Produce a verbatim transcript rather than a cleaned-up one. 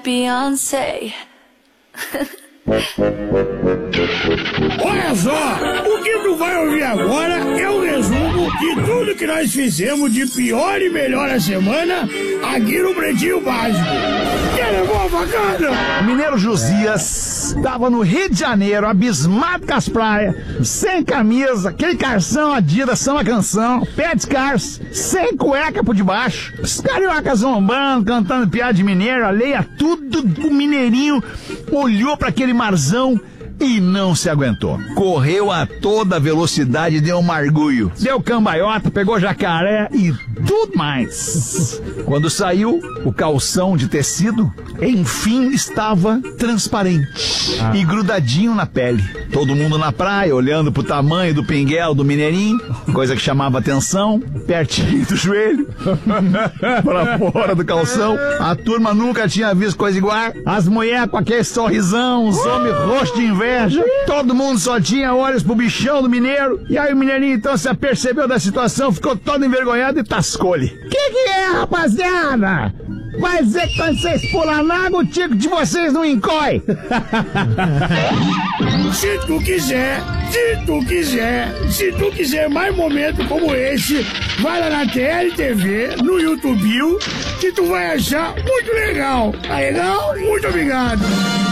Beyoncé. Olha só, o que tu vai ouvir agora é o resumo de tudo que nós fizemos de pior e melhor a semana aqui no Pretinho Básico. Que levou a facada? O mineiro Josias estava no Rio de Janeiro, abismado com as praias, sem camisa, aquele calção Adidas, samba canção, pé descalço, sem cueca por debaixo, os cariocas zombando, cantando piada de mineiro, alheia tudo. O mineirinho olhou para aquele marzão e não se aguentou. Correu a toda velocidade, deu um margulho, deu cambalhota, pegou jacaré e tudo mais. Quando saiu, o calção de tecido, enfim, estava transparente ah. e grudadinho na pele. Todo mundo na praia, olhando pro tamanho do pinguelo do mineirinho, coisa que chamava atenção, pertinho do joelho, pra fora do calção. A turma nunca tinha visto coisa igual. As mulheres com aquele sorrisão, os homens roxos de inveja. Todo mundo só tinha olhos pro bichão do mineiro. E aí o mineirinho então se apercebeu da situação, ficou todo envergonhado e tascou-lhe. Que que é, rapaziada? Vai dizer que quando vocês pulam na água, o tico de vocês não encói. Se tu quiser, se tu quiser, se tu quiser mais momentos como esse, vai lá na T L T V, no YouTube, que tu vai achar muito legal. Tá legal? Muito obrigado.